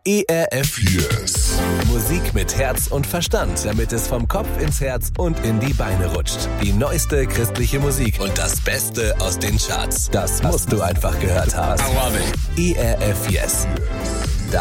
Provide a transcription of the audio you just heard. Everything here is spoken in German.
ERF Yes. Musik mit Herz und Verstand, damit es vom Kopf ins Herz und in die Beine rutscht. Die neueste christliche Musik und das Beste aus den Charts. Das musst du einfach gehört haben. ERF Yes.